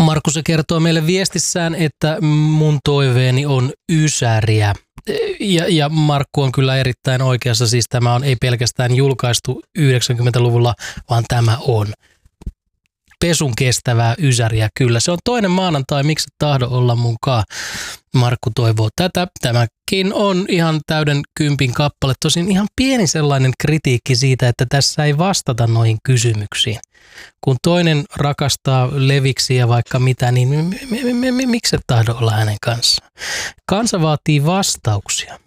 Markku se kertoo meille viestissään, että mun toiveeni on ysäriä. Ja Markku on kyllä erittäin oikeassa, siis tämä on ei pelkästään julkaistu 90-luvulla, vaan tämä on pesun kestävää ysäriä. Kyllä, se on toinen maanantai, miksi tahdo olla munkaan. Markku toivoo tätä. Tämäkin on ihan täyden 10 kappale. Tosin ihan pieni sellainen kritiikki siitä, että tässä ei vastata noihin kysymyksiin. Kun toinen rakastaa leviksiä vaikka mitä, niin miksi et tahdo olla hänen kanssaan? Kansa vaatii vastauksia.